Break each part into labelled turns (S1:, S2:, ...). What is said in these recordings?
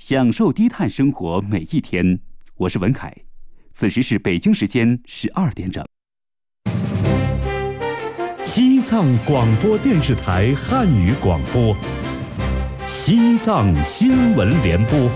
S1: 享受低碳生活每一天。我是文凯，此时是北京时间12点整。
S2: 西藏广播电视台汉语广播，西藏新闻联播。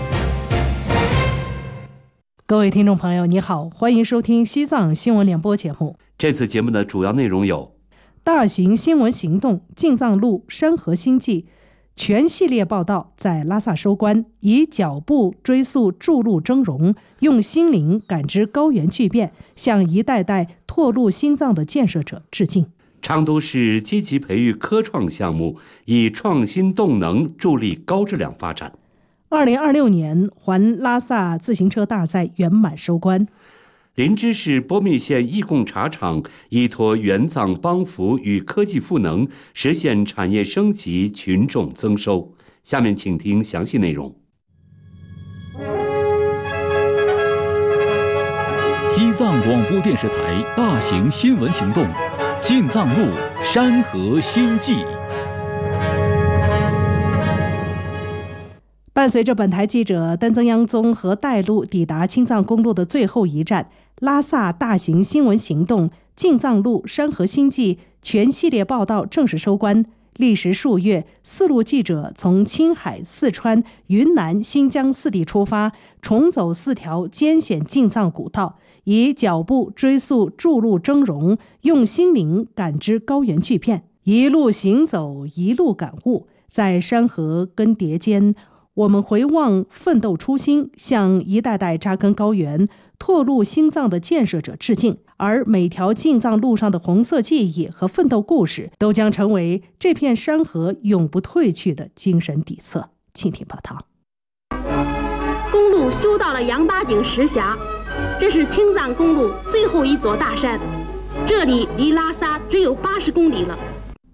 S3: 各位听众朋友，你好，欢迎收听西藏新闻联播节目。
S4: 这次节目的主要内容有：
S3: 大型新闻行动进藏路山河新纪全系列报道在拉萨收官，以脚步追溯筑路峥嵘，用心灵感知高原巨变，向一代代拓路新藏的建设者致敬。
S4: 昌都市积极培育科创项目，以创新动能助力高质量发展。
S3: 2026年环拉萨自行车大赛圆满收官。
S4: 林芝市波密县义贡茶厂依托援藏帮扶与科技赋能，实现产业升级、群众增收。下面请听详细内容。
S5: 西藏广播电视台大型新闻行动，进藏路山河新纪。
S3: 伴随着本台记者丹增央宗和带路抵达青藏公路的最后一站拉萨大型新闻行动进藏路山河新纪全系列报道正式收官。历时数月，四路记者从青海、四川、云南、新疆四地出发，重走4条艰险进藏古道，以脚步追溯筑路峥嵘，用心灵感知高原巨变，一路行走，一路感悟。在山河更迭间，我们回望奋斗初心，向一代代扎根高原、拓路新藏的建设者致敬。而每条进藏路上的红色记忆和奋斗故事，都将成为这片山河永不褪去的精神底色。请听报道。
S6: 公路修到了羊八井石峡，这是青藏公路最后一座大山，这里离拉萨只有80公里了。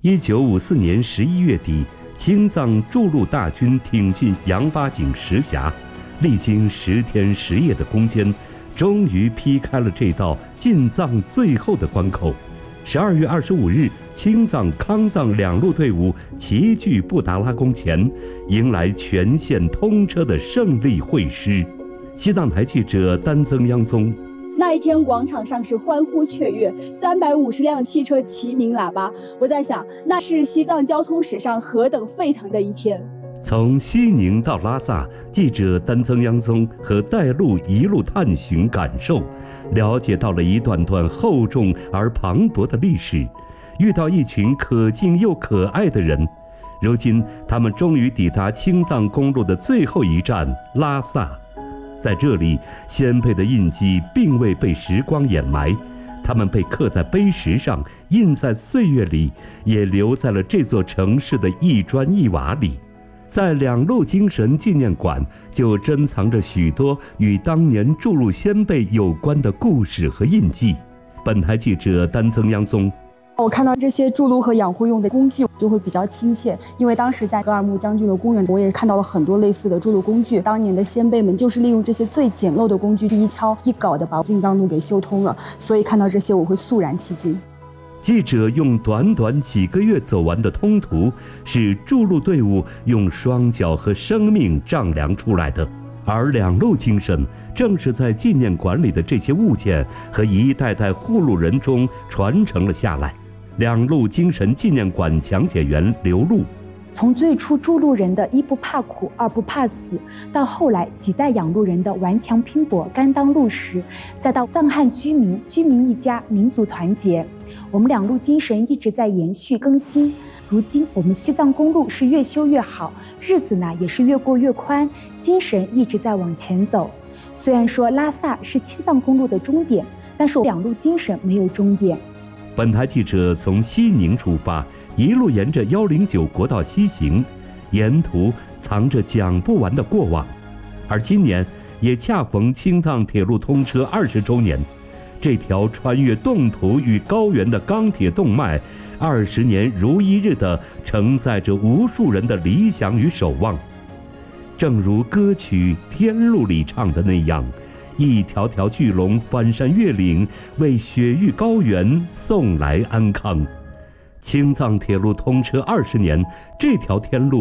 S2: 1954年11月底，青藏筑路大军挺进羊八井石峡，历经10天10夜的攻坚，终于劈开了这道进藏最后的关口。12月25日，青藏、康藏两路队伍齐聚布达拉宫前，迎来全线通车的胜利会师。西藏台记者丹增央宗。
S7: 那一天，广场上是欢呼雀跃，350辆汽车齐鸣喇叭。我在想，那是西藏交通史上何等沸腾的一天。
S2: 从西宁到拉萨，记者丹增央宗和带路一路探寻感受，了解到了一段段厚重而磅礴的历史，遇到一群可敬又可爱的人。如今，他们终于抵达青藏公路的最后一站拉萨。在这里，先辈的印记并未被时光掩埋，他们被刻在碑石上，印在岁月里，也留在了这座城市的一砖一瓦里。在两路精神纪念馆，就珍藏着许多与当年筑路先辈有关的故事和印记。本台记者丹增央宗。
S7: 我看到这些筑路和养护用的工具就会比较亲切，因为当时在格尔木将军的公园，我也看到了很多类似的筑路工具。当年的先辈们就是利用这些最简陋的工具，一敲一镐的把进藏路给修通了，所以看到这些我会肃然起敬。
S2: 记者用短短几个月走完的通途，是筑路队伍用双脚和生命丈量出来的。而两路精神正是在纪念馆里的这些物件和一代代护路人中传承了下来。两路精神纪念馆讲解员刘璐。
S8: 从最初筑路人的一不怕苦二不怕死，到后来几代养路人的顽强拼搏甘当路石，再到藏汉居民一家民族团结，我们两路精神一直在延续更新。如今我们西藏公路是越修越好，日子呢也是越过越宽，精神一直在往前走。虽然说拉萨是青藏公路的终点，但是两路精神没有终点。
S2: 本台记者从西宁出发，一路沿着109国道西行，沿途藏着讲不完的过往。而今年也恰逢青藏铁路通车20周年，这条穿越冻土与高原的钢铁动脉，20年如一日地承载着无数人的理想与守望。正如歌曲《天路》里唱的那样，一条条巨龙翻山越岭，为雪域高原送来安康。青藏铁路通车20年，这条天路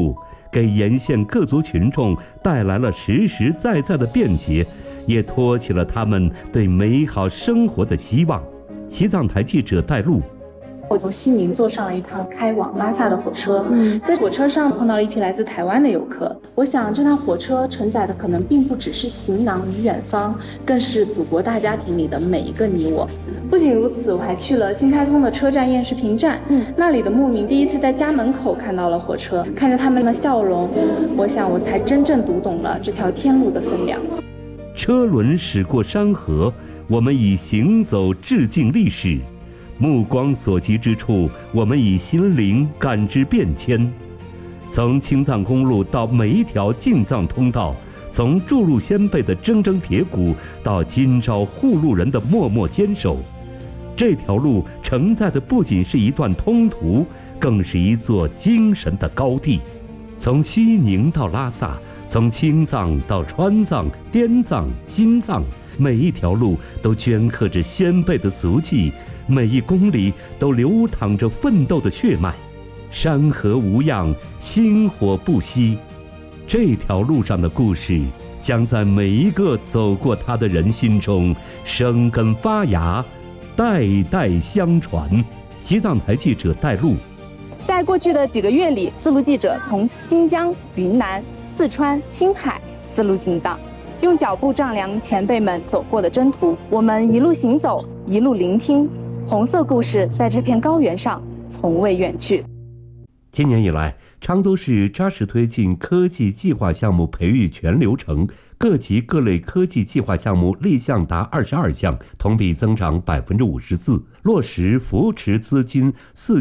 S2: 给沿线各族群众带来了实实在在的便捷，也托起了他们对美好生活的希望。西藏台记者戴璐。
S9: 我从西宁坐上了一趟开往拉萨的火车，在火车上碰到了一批来自台湾的游客。我想这趟火车承载的可能并不只是行囊与远方，更是祖国大家庭里的每一个你我。不仅如此，我还去了新开通的车站燕市坪站，那里的牧民第一次在家门口看到了火车，看着他们的笑容，我想我才真正读懂了这条天路的分量。
S2: 车轮驶过山河，我们以行走致敬历史。目光所及之处，我们以心灵感知变迁。从青藏公路到每一条进藏通道，从筑路先辈的铮铮铁骨到今朝护路人的默默坚守，这条路承载的不仅是一段通途，更是一座精神的高地。从西宁到拉萨，从青藏到川藏、滇藏、新藏，每一条路都镌刻着先辈的足迹，每一公里都流淌着奋斗的血脉。山河无恙，星火不息。这条路上的故事，将在每一个走过它的人心中生根发芽，代代相传。西藏台记者戴璐。
S9: 在过去的几个月里，丝路记者从新疆、云南、四川、青海丝路进藏，用脚步丈量前辈们走过的征途。我们一路行走，一路聆听，红色故事在这片高原上从未远去。
S2: 今年以来，昌都市扎实推进科技计划项目培育全流程，各级各类科技计划项目立项达22项，同比增长54%，落实扶持资金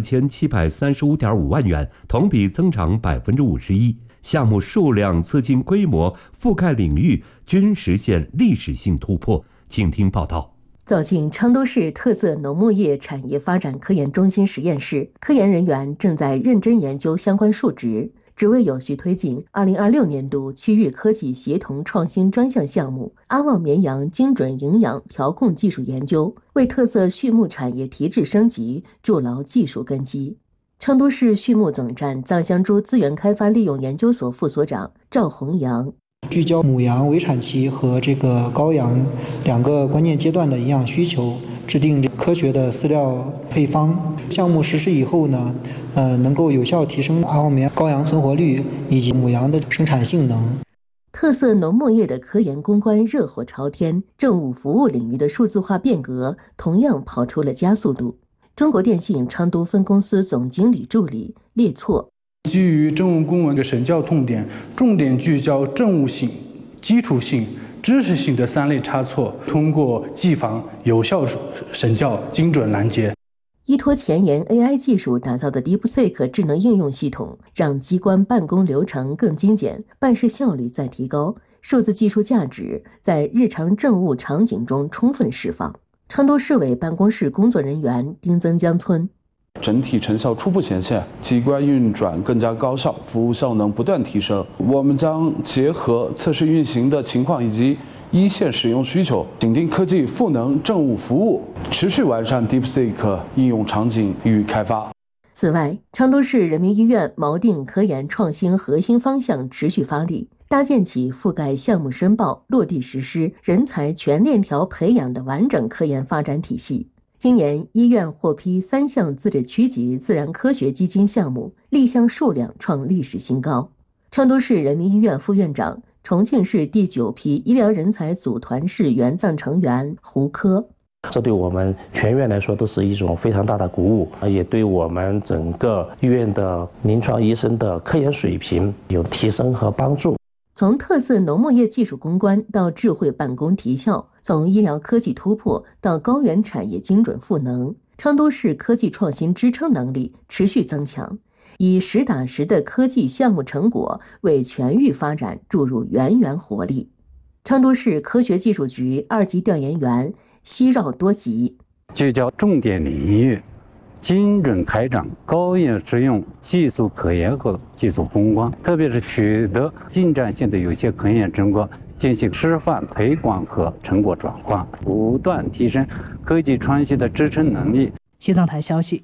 S2: 4735.5万元，同比增长51%，项目数量、资金规模、覆盖领域均实现历史性突破。请听报道。
S10: 走进昌都市特色农牧业产业发展科研中心实验室，科研人员正在认真研究相关数值，只为有序推进2026年度区域科技协同创新专项项目阿旺绵羊精准营养调控技术研究，为特色畜牧产业提质升级筑牢技术根基。昌都市畜牧总站藏香猪资源开发利用研究所副所长赵宏阳。
S11: 聚焦母羊围产期和这个羔羊两个关键阶段的营养需求，制定科学的饲料配方。项目实施以后呢，能够有效提升阿旺绵羔羊存活率以及母羊的生产性能。
S10: 特色农牧业的科研攻关热火朝天，政务服务领域的数字化变革同样跑出了加速度。中国电信昌都分公司总经理助理列措。
S12: 基于政务公文的审教痛点，重点聚焦政务性、基础性、知识性的3类差错，通过技防有效审教，精准拦截。
S10: 依托前沿 AI 技术打造的 DeepSeek 智能应用系统，让机关办公流程更精简，办事效率再提高，数字技术价值在日常政务场景中充分释放。昌都市委办公室工作人员丁增江村。
S13: 整体成效初步显现，机关运转更加高效，服务效能不断提升。我们将结合测试运行的情况以及一线使用需求，紧盯科技赋能政务服务，持续完善 DeepSeek 应用场景与开发。
S10: 此外，昌都市人民医院锚定科研创新核心方向，持续发力，搭建起覆盖项目申报、落地实施、人才全链条培养的完整科研发展体系。今年，医院获批3项自治区级自然科学基金项目，立项数量创历史新高。昌都市人民医院副院长、重庆市第9批医疗人才组团市援藏成员胡科。
S14: 这对我们全院来说都是一种非常大的鼓舞，也对我们整个医院的临床医生的科研水平有提升和帮助。
S10: 从特色农牧业技术攻关到智慧办公提效，从医疗科技突破到高原产业精准赋能，昌都市科技创新支撑能力持续增强，以实打实的科技项目成果为全域发展注入源源活力。昌都市科学技术局2级调研员西绕多吉，
S15: 聚焦重点领域，精准开展高原实用技术科研和技术攻关，特别是取得进展性的有些科研成果，进行示范推广和成果转化，不断提升科技创新的支撑能力。
S3: 西藏台消息，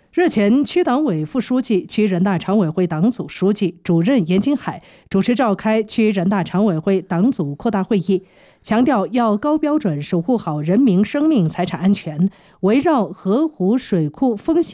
S3: 日前，区党委副书记、区人大常委会党组书记、主任严金海主持召开区人大常委会党组扩大会议，强调要高标准守护好人民生命财产安全，围绕河湖水库风险